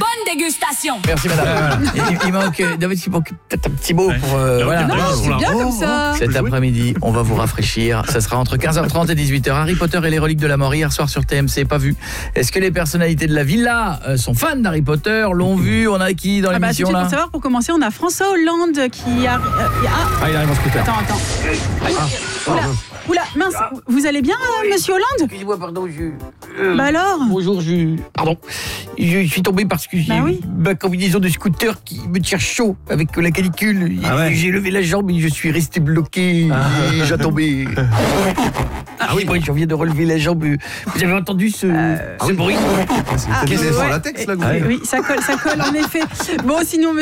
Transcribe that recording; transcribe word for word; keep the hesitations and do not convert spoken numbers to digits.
bonne dégustation. Merci madame. il, il manque, euh, David, il manque peut-être un petit mot pour... Euh, voilà. Non, c'est bien comme ça. Cet après-midi, on va vous rafraîchir. Ça sera entre quinze heures trente et dix-huit heures. Harry Potter et les reliques de la mort, hier soir sur T M C, pas vu. Est-ce que les personnalités de la villa euh, sont fans d'Harry Potter, l'ont vu? On a qui dans Ah bah, l'émission tout de suite, là? pour savoir, pour commencer, on a François Hollande qui a... euh, ah, Ah, il arrive en scooter. attends, attends. Oula, oula, mince, vous allez bien, euh, monsieur Hollande? Excusez-moi, pardon, je... euh, Bah alors? Bonjour, je... Pardon. Je suis tombé parce que j'ai Bah oui. ma combinaison de scooter qui me tire chaud avec la canicule. Ah ouais. J'ai levé la jambe et je suis resté bloqué et j'ai tombé. Ah oui, moi je viens de relever la jambe. Vous avez entendu ce, ce bruit? C'est peut-être des ouais. en latex là que vous Ah, avez. oui, ça colle, ça colle en effet. Bon, sinon,